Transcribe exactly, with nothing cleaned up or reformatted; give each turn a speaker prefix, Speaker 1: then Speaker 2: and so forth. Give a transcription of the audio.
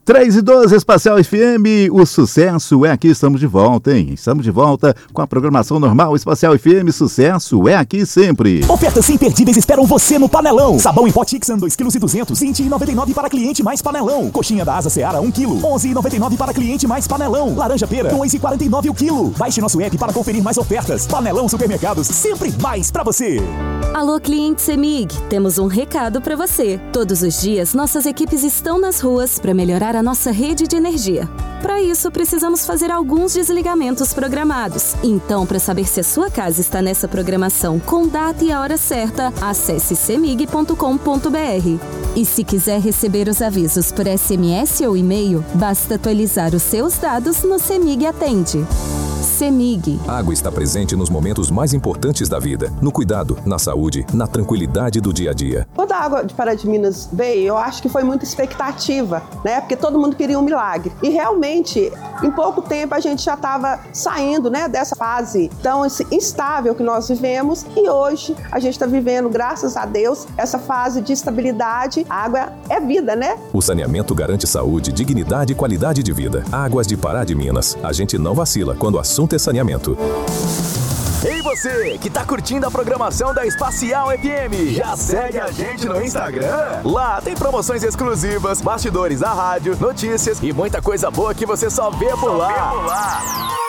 Speaker 1: três e doze, Espacial F M, o sucesso é aqui, estamos de volta, hein? Estamos de volta com a programação normal, Espacial F M, sucesso é aqui sempre.
Speaker 2: Ofertas imperdíveis esperam você no Panelão. Sabão em pó Tixan, dois quilos e duzentos, vinte e noventa e nove para cliente mais Panelão. Coxinha da Asa Seara, um quilo, onze e noventa e nove para cliente mais Panelão. Laranja pera, dois e quarenta e nove o quilo. Baixe nosso app para conferir mais ofertas. Panelão Supermercados, sempre mais para você.
Speaker 3: Alô, cliente CEMIG, temos um recado para você. Todos os dias, nossas equipes estão nas ruas para melhorar a nossa rede de energia. Para isso, precisamos fazer alguns desligamentos programados. Então, para saber se a sua casa está nessa programação com data e a hora certa, acesse cemig ponto com ponto br. E se quiser receber os avisos por S M S ou e-mail, basta atualizar os seus dados no CEMIG Atende. CEMIG.
Speaker 4: A água está presente nos momentos mais importantes da vida, no cuidado, na saúde, na tranquilidade do dia a dia.
Speaker 5: Quando a água de Pará de Minas veio, eu acho que foi muita expectativa, né? Porque todo mundo queria um milagre. E realmente, em pouco tempo, a gente já estava saindo, né, dessa fase tão instável que nós vivemos. E hoje, a gente está vivendo, graças a Deus, essa fase de estabilidade. A água é vida, né?
Speaker 4: O saneamento garante saúde, dignidade e qualidade de vida. Águas de Pará de Minas. A gente não vacila quando o assunto é saneamento.
Speaker 2: Ei você, que tá curtindo a programação da Espacial F M, já segue a gente no Instagram? Lá tem promoções exclusivas, bastidores da rádio, notícias e muita coisa boa que você só vê por lá.